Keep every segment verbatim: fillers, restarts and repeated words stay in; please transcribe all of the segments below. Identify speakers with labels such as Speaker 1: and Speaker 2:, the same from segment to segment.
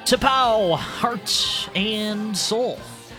Speaker 1: T'Pau, Heart and Soul,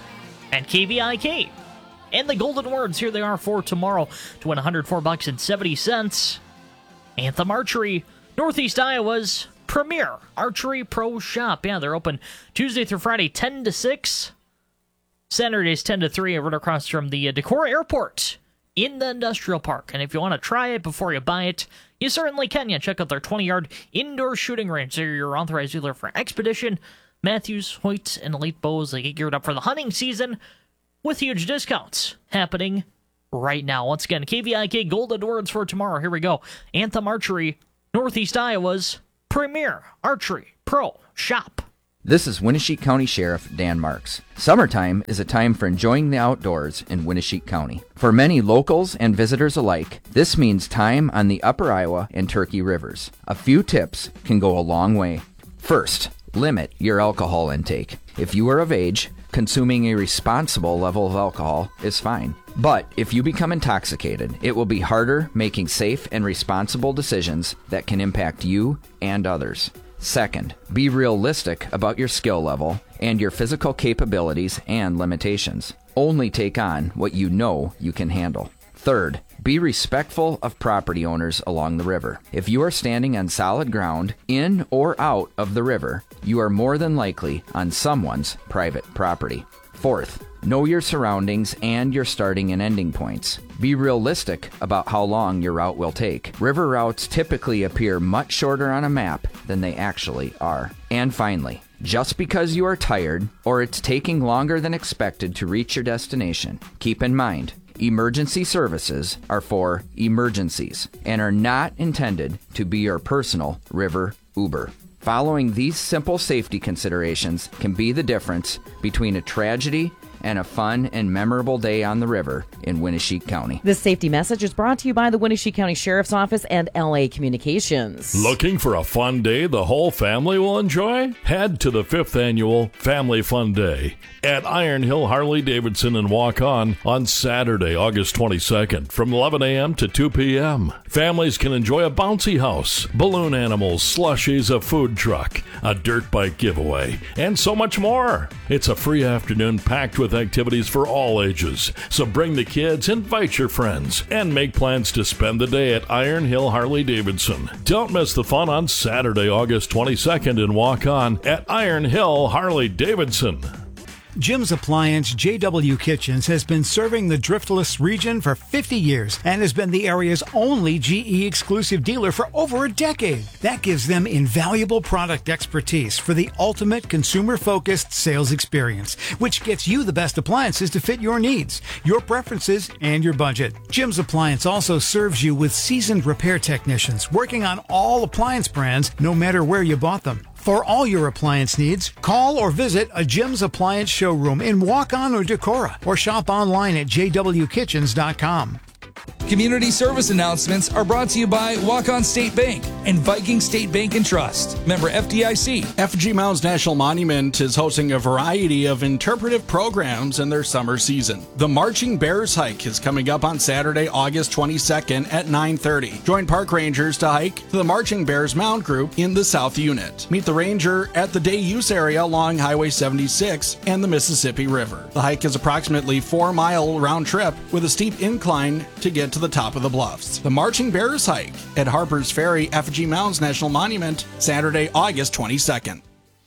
Speaker 1: and K V I K. And the golden words, here they are for tomorrow to win one hundred four bucks and seventy cents. Anthem Archery, Northeast Iowa's premier archery pro shop. Yeah, they're open Tuesday through Friday, ten to six. Saturdays, ten to three, right across from the Decorah Airport in the industrial park. And if you want to try it before you buy it, you certainly can. You check out their twenty-yard indoor shooting range. They're your authorized dealer for Expedition, Matthews, Hoyt, and Elite Bows. They get geared up for the hunting season with huge discounts happening right now. Once again, K V I K golden words for tomorrow. Here we go. Anthem Archery, Northeast Iowa's premier archery pro shop.
Speaker 2: This is Winneshiek County Sheriff Dan Marks. Summertime is a time for enjoying the outdoors in Winneshiek County. For many locals and visitors alike, this means time on the Upper Iowa and Turkey Rivers. A few tips can go a long way. First, limit your alcohol intake. If you are of age, consuming a responsible level of alcohol is fine. But if you become intoxicated, it will be harder making safe and responsible decisions that can impact you and others. Second, be realistic about your skill level and your physical capabilities and limitations. Only take on what you know you can handle. Third, be respectful of property owners along the river. If you are standing on solid ground, in or out of the river, you are more than likely on someone's private property. Fourth, know your surroundings and your starting and ending points. Be realistic about how long your route will take. River routes typically appear much shorter on a map than they actually are. And finally, just because you are tired or it's taking longer than expected to reach your destination, keep in mind, emergency services are for emergencies and are not intended to be your personal river Uber. Following these simple safety considerations can be the difference between a tragedy and a fun and memorable day on the river in Winneshiek County.
Speaker 3: This safety message is brought to you by the Winneshiek County Sheriff's Office and L A Communications.
Speaker 4: Looking for a fun day the whole family will enjoy? Head to the fifth Annual Family Fun Day at Iron Hill Harley-Davidson and Walk On on Saturday, August twenty-second from eleven a.m. to two p.m. Families can enjoy a bouncy house, balloon animals, slushies, a food truck, a dirt bike giveaway, and so much more. It's a free afternoon packed with activities for all ages. So bring the kids, invite your friends, and make plans to spend the day at Iron Hill Harley-Davidson. Don't miss the fun on Saturday, August twenty-second and Walk On at Iron Hill Harley-Davidson.
Speaker 5: Jim's Appliance J W Kitchens has been serving the Driftless region for fifty years and has been the area's only G E exclusive dealer for over a decade. That gives them invaluable product expertise for the ultimate consumer-focused sales experience, which gets you the best appliances to fit your needs, your preferences, and your budget. Jim's Appliance also serves you with seasoned repair technicians working on all appliance brands, no matter where you bought them. For all your appliance needs, call or visit a Jim's Appliance showroom in Walk-On or Decorah, or shop online at j w kitchens dot com.
Speaker 6: Community service announcements are brought to you by Walk-On State Bank and Viking State Bank and Trust. Member F D I C.
Speaker 7: F G Mounds National Monument is hosting a variety of interpretive programs in their summer season. The Marching Bears Hike is coming up on Saturday, August twenty-second at nine thirty. Join park rangers to hike to the Marching Bears Mound Group in the South Unit. Meet the ranger at the day use area along Highway seventy-six and the Mississippi River. The hike is approximately four mile round trip with a steep incline to get to the top of the bluffs. The Marching Bears Hike at Harper's Ferry, F G Mounds National Monument, Saturday, August twenty-second.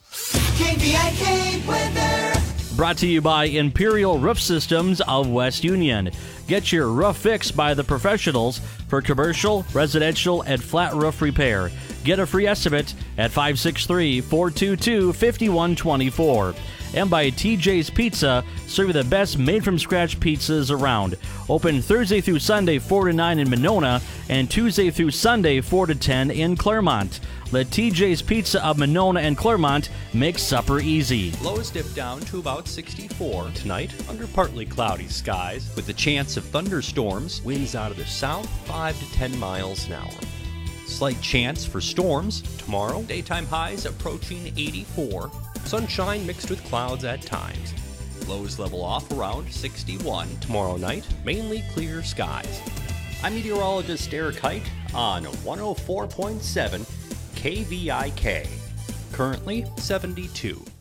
Speaker 8: K V I K weather.
Speaker 9: Brought to you by Imperial Roof Systems of West Union. Get your roof fixed by the professionals for commercial, residential, and flat roof repair. Get a free estimate at five six three, four two two, five one two four. And by T J's Pizza, serving the best made-from-scratch pizzas around. Open Thursday through Sunday, four to nine in Monona, and Tuesday through Sunday, four to ten in Claremont. Let T J's Pizza of Monona and Claremont make supper easy.
Speaker 10: Lows dip down to about sixty-four tonight under partly cloudy skies with the chance of thunderstorms, winds out of the south five to ten miles an hour. Slight chance for storms tomorrow, daytime highs approaching eighty-four. Sunshine mixed with clouds at times. Lows level off around sixty-one tomorrow night, mainly clear skies. I'm meteorologist Eric Hike on one oh four point seven K V I K. currently seventy-two.